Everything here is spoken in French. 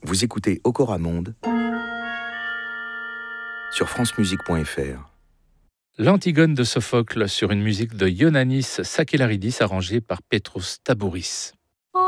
Vous écoutez Okoramonde sur francemusique.fr. L'Antigone de Sophocle sur une musique de Ioannis Sakellaridis arrangée par Petros Tabouris.